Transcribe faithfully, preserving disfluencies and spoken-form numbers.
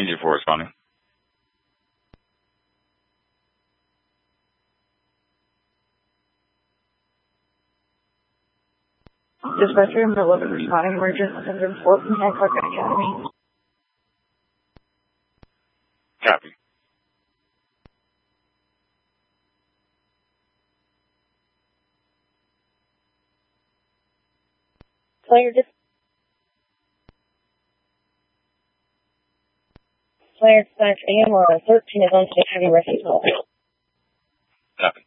Ranger four responding. Dispatcher number eleven responding. Emergency one hundred four from Hancock Academy. Copy. Player dis- Player dispatch A M R thirteen is on state heavy rescue call. Copy.